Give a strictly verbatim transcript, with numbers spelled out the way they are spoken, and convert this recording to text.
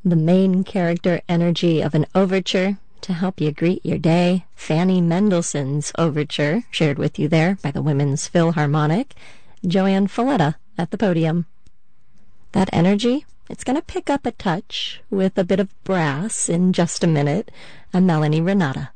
The main character energy of an overture to help you greet your day, Fanny Mendelssohn's Overture, shared with you there by the Women's Philharmonic, Joanne Falletta at the podium. That energy, it's going to pick up a touch with a bit of brass in just a minute. I'm Melanie Renata.